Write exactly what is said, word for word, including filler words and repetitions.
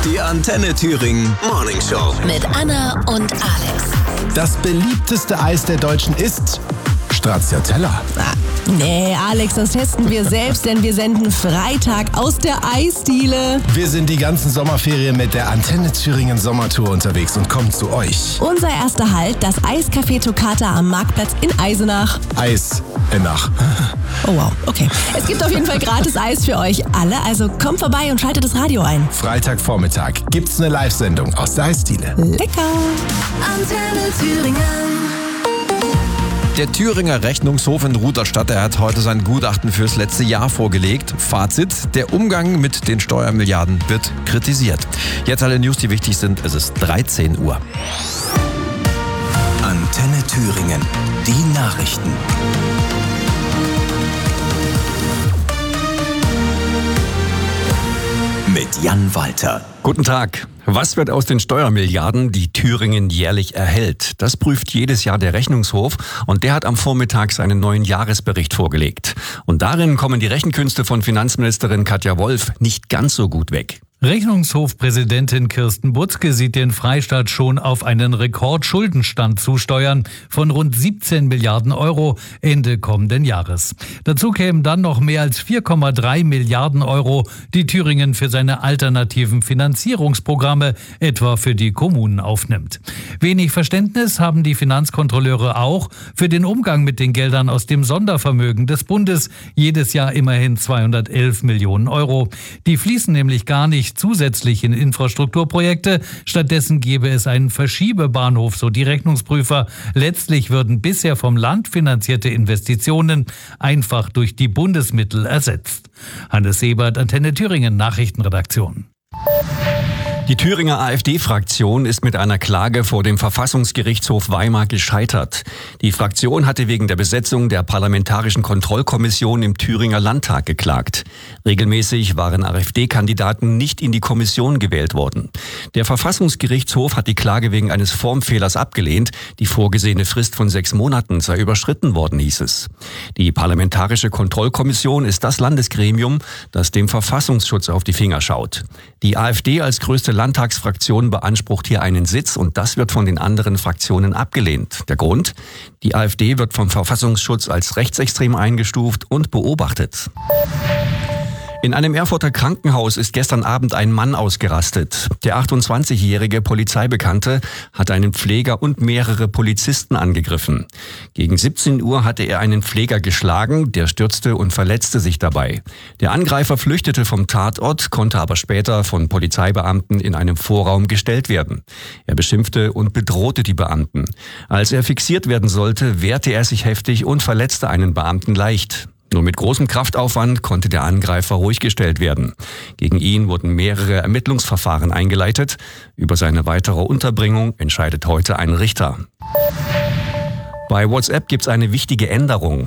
Die Antenne Thüringen Morning Show. Mit Anna und Alex. Das beliebteste Eis der Deutschen ist Stracciatella. Ah, nee, Alex, das testen wir selbst, denn wir senden Freitag aus der Eisdiele. Wir sind die ganzen Sommerferien mit der Antenne Thüringen Sommertour unterwegs und kommen zu euch. Unser erster Halt, das Eiscafé Toccata am Marktplatz in Eisenach. Eis in Nach. Oh wow, okay. Es gibt auf jeden Fall gratis Eis für euch alle, also kommt vorbei und schaltet das Radio ein. Freitagvormittag gibt's eine Live-Sendung aus der Eisdiele. Lecker! Antenne Thüringen. Der Thüringer Rechnungshof in Rudolstadt, er hat heute sein Gutachten fürs letzte Jahr vorgelegt. Fazit: Der Umgang mit den Steuermilliarden wird kritisiert. Jetzt alle News, die wichtig sind. Es ist dreizehn Uhr. Antenne Thüringen. Die Nachrichten. Mit Jan Walter. Guten Tag. Was wird aus den Steuermilliarden, die Thüringen jährlich erhält? Das prüft jedes Jahr der Rechnungshof und der hat am Vormittag seinen neuen Jahresbericht vorgelegt. Und darin kommen die Rechenkünste von Finanzministerin Katja Wolf nicht ganz so gut weg. Rechnungshofpräsidentin Kirsten Butzke sieht den Freistaat schon auf einen Rekordschuldenstand zusteuern von rund siebzehn Milliarden Euro Ende kommenden Jahres. Dazu kämen dann noch mehr als vier Komma drei Milliarden Euro, die Thüringen für seine alternativen Finanzierungsprogramme, etwa für die Kommunen, aufnimmt. Wenig Verständnis haben die Finanzkontrolleure auch für den Umgang mit den Geldern aus dem Sondervermögen des Bundes, jedes Jahr immerhin zweihundertelf Millionen Euro. Die fließen nämlich gar nicht zusätzlich in Infrastrukturprojekte. Stattdessen gäbe es einen Verschiebebahnhof, so die Rechnungsprüfer. Letztlich würden bisher vom Land finanzierte Investitionen einfach durch die Bundesmittel ersetzt. Hannes Sebert, Antenne Thüringen, Nachrichtenredaktion. Die Thüringer AfD-Fraktion ist mit einer Klage vor dem Verfassungsgerichtshof Weimar gescheitert. Die Fraktion hatte wegen der Besetzung der Parlamentarischen Kontrollkommission im Thüringer Landtag geklagt. Regelmäßig waren AfD-Kandidaten nicht in die Kommission gewählt worden. Der Verfassungsgerichtshof hat die Klage wegen eines Formfehlers abgelehnt. Die vorgesehene Frist von sechs Monaten sei überschritten worden, hieß es. Die Parlamentarische Kontrollkommission ist das Landesgremium, das dem Verfassungsschutz auf die Finger schaut. Die AfD als größte Landtagsfraktion beansprucht hier einen Sitz und das wird von den anderen Fraktionen abgelehnt. Der Grund? Die AfD wird vom Verfassungsschutz als rechtsextrem eingestuft und beobachtet. In einem Erfurter Krankenhaus ist gestern Abend ein Mann ausgerastet. Der achtundzwanzigjährige Polizeibekannte hat einen Pfleger und mehrere Polizisten angegriffen. Gegen siebzehn Uhr hatte er einen Pfleger geschlagen, der stürzte und verletzte sich dabei. Der Angreifer flüchtete vom Tatort, konnte aber später von Polizeibeamten in einem Vorraum gestellt werden. Er beschimpfte und bedrohte die Beamten. Als er fixiert werden sollte, wehrte er sich heftig und verletzte einen Beamten leicht. Nur mit großem Kraftaufwand konnte der Angreifer ruhig gestellt werden. Gegen ihn wurden mehrere Ermittlungsverfahren eingeleitet. Über seine weitere Unterbringung entscheidet heute ein Richter. Bei WhatsApp gibt es eine wichtige Änderung.